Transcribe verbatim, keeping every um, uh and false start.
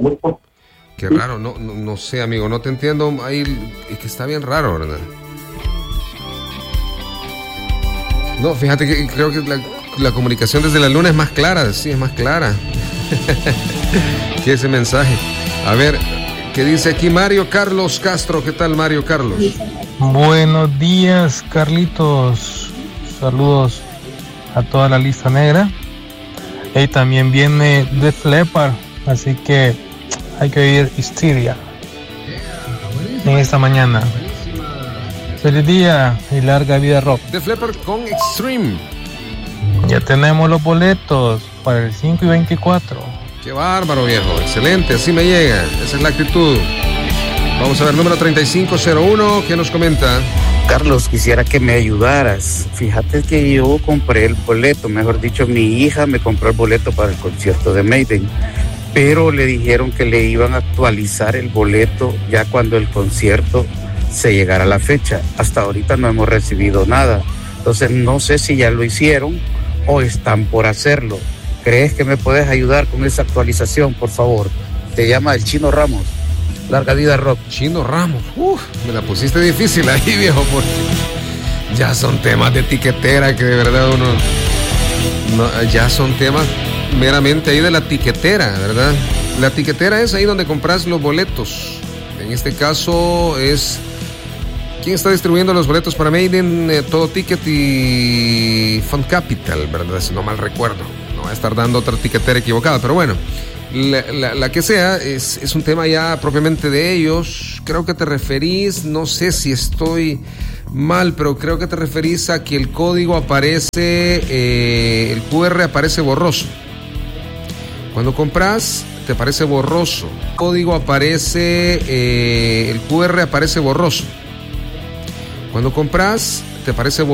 muy poco. Qué raro, no, no, no sé, amigo, no te entiendo. Ahí es que está bien raro, ¿verdad? No, fíjate que creo que la, la comunicación desde la luna es más clara, sí, es más clara. ¿Qué es ese mensaje? A ver, ¿qué dice aquí Mario Carlos Castro? ¿Qué tal, Mario Carlos? Buenos días, Carlitos. Saludos a toda la lista negra. Y también viene Def Leppard, así que hay que oír Hysteria en esta mañana. Feliz día y larga vida rock. Def Leppard con Extreme. Ya tenemos los boletos para el cinco y veinticuatro. Qué bárbaro, viejo. Excelente, así me llega. Esa es la actitud. Vamos a ver, número treinta y cinco cero uno, ¿qué nos comenta? Carlos, quisiera que me ayudaras. Fíjate que yo compré el boleto, mejor dicho, mi hija me compró el boleto para el concierto de Maiden, pero le dijeron que le iban a actualizar el boleto ya cuando el concierto se llegara a la fecha. Hasta ahorita no hemos recibido nada. Entonces no sé si ya lo hicieron o están por hacerlo. ¿Crees que me puedes ayudar con esa actualización, por favor? Te llama el Chino Ramos. Larga vida rock. Chino Ramos. Uf, me la pusiste difícil ahí, viejo, porque ya son temas de tiquetera que de verdad uno... No, ya son temas meramente ahí de la tiquetera, ¿verdad? La tiquetera es ahí donde compras los boletos. En este caso es... ¿Quién está distribuyendo los boletos para Maiden? Eh, Todo Ticket y Fund Capital, ¿verdad? Si no mal recuerdo. No va a estar dando otra tiquetera equivocada, pero bueno. La, la, la que sea, es, es un tema ya propiamente de ellos. Creo que te referís, no sé si estoy mal, pero creo que te referís a que el código aparece, eh, el Q R aparece borroso. Cuando compras, te aparece borroso. El código aparece, eh, el Q R aparece borroso. Cuando compras, te aparece borroso.